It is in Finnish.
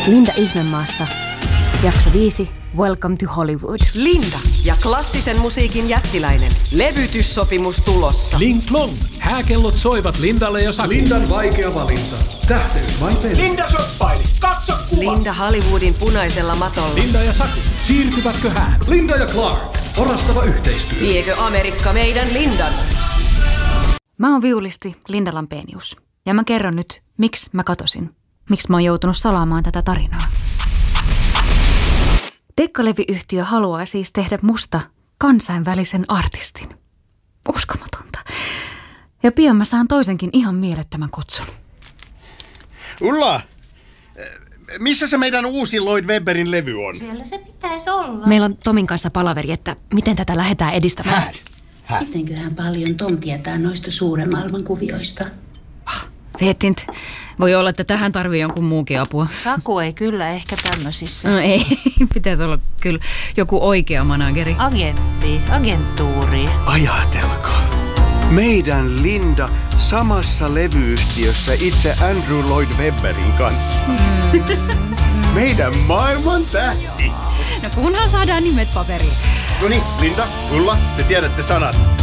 Linda Ihmemaassa. Jakso 5. Welcome to Hollywood. Linda ja klassisen musiikin jättiläinen. Levytyssopimus tulossa. Ling Klong. Hääkellot soivat Lindalle ja Sakulle. Lindan vaikea valinta. Tähteys vai peli? Linda shoppaili. Katso kuva. Linda Hollywoodin punaisella matolla. Linda ja Saku. Siirtyvätkö häät? Linda ja Clark. Orastava yhteistyö. Viekö Amerikka meidän Lindan? Mä oon viulisti Linda Lampenius. Ja mä kerron nyt, miksi mä katosin. Miksi mä oon joutunut salaamaan tätä tarinaa. Dekkalevyyhtiö haluaa siis tehdä musta kansainvälisen artistin. Uskomatonta. Ja pian mä saan toisenkin ihan mielettömän kutsun. Ulla, missä se meidän uusi Lloyd Webberin levy on? Siellä se pitäisi olla. Meillä on Tomin kanssa palaveri, että miten tätä lähdetään edistämään. Mitenköhän paljon Tom tietää noista suuren maailman kuvioista? Vettint. Voi olla, että tähän tarvii jonkun muukin apua. Saku ei kyllä ehkä tämmöisissä. No ei, pitäisi olla kyllä joku oikea manageri. Agenttuuri. Ajatelkaa. Meidän Linda samassa levyyhtiössä itse Andrew Lloyd Webberin kanssa. Meidän maailman tähti. No kunhan saadaan nimet paperiin. Noniin, Linda, Ulla, te tiedätte sanat.